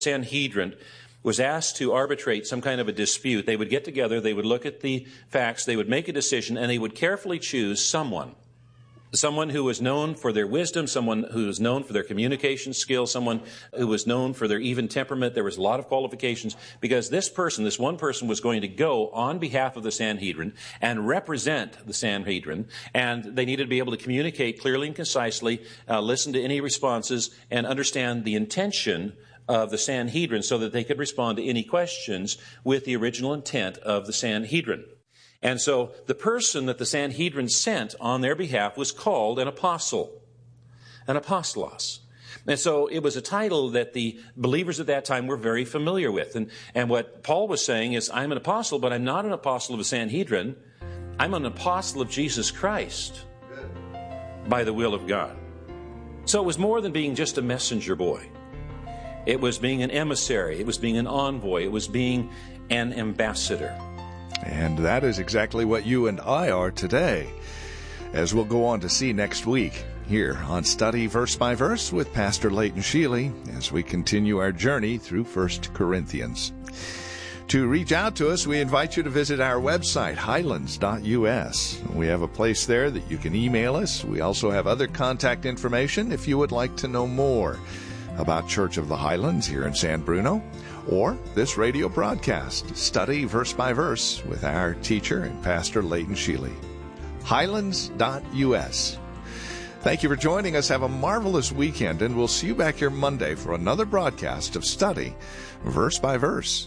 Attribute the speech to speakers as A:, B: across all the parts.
A: Sanhedrin was asked to arbitrate some kind of a dispute, they would get together, they would look at the facts, they would make a decision, and they would carefully choose someone who was known for their wisdom, someone who was known for their communication skills, someone who was known for their even temperament. There was a lot of qualifications, because this one person was going to go on behalf of the Sanhedrin and represent the Sanhedrin, and they needed to be able to communicate clearly and concisely, listen to any responses, and understand the intention of the Sanhedrin so that they could respond to any questions with the original intent of the Sanhedrin. And so the person that the Sanhedrin sent on their behalf was called an apostle, an apostolos. And so it was a title that the believers at that time were very familiar with. And what Paul was saying is, I'm an apostle, but I'm not an apostle of the Sanhedrin. I'm an apostle of Jesus Christ by the will of God. So it was more than being just a messenger boy. It was being an emissary. It was being an envoy. It was being an ambassador.
B: And that is exactly what you and I are today, as we'll go on to see next week here on Study Verse by Verse with Pastor Leighton Sheely as we continue our journey through 1 Corinthians. To reach out to us, we invite you to visit our website, highlands.us. We have a place there that you can email us. We also have other contact information if you would like to know more about Church of the Highlands here in San Bruno, or this radio broadcast, Study Verse by Verse, with our teacher and Pastor Leighton Sheely. Highlands.us. Thank you for joining us. Have a marvelous weekend, and we'll see you back here Monday for another broadcast of Study Verse by Verse.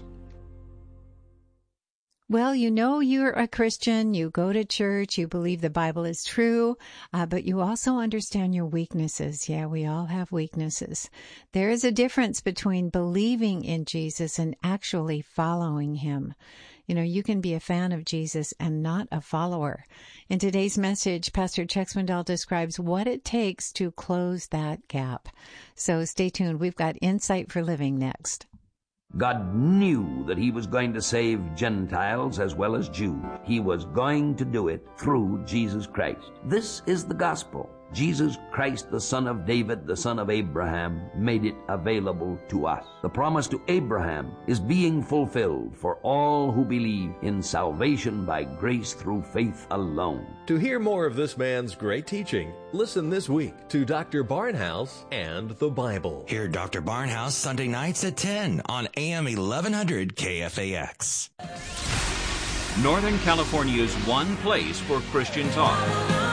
C: Well, you know you're a Christian, you go to church, you believe the Bible is true, but you also understand your weaknesses. Yeah, we all have weaknesses. There is a difference between believing in Jesus and actually following him. You know, you can be a fan of Jesus and not a follower. In today's message, Pastor Chuck Swindoll describes what it takes to close that gap. So stay tuned. We've got Insight for Living next.
D: God knew that he was going to save Gentiles as well as Jews. He was going to do it through Jesus Christ. This is the gospel. Jesus Christ, the son of David, the son of Abraham, made it available to us. The promise to Abraham is being fulfilled for all who believe in salvation by grace through faith alone.
E: To hear more of this man's great teaching, listen this week to Dr. Barnhouse and the Bible.
F: Hear Dr. Barnhouse Sunday nights at 10 on AM 1100 KFAX.
G: Northern California's one place for Christian talk.